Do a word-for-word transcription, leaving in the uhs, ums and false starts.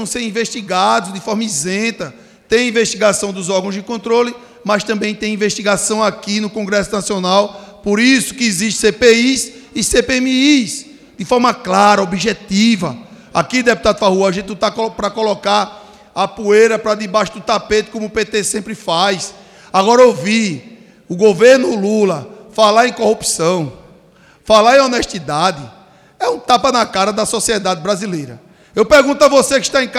precisam ser investigados de forma isenta. Tem investigação dos órgãos de controle, mas também tem investigação aqui no Congresso Nacional. Por isso que existe C P Is e C P M Is, de forma clara, objetiva. Aqui, deputado Farrua, a gente não está para colocar a poeira para debaixo do tapete, como o P T sempre faz. Agora, ouvir o governo Lula falar em corrupção, falar em honestidade, é um tapa na cara da sociedade brasileira. Eu pergunto a você que está em casa,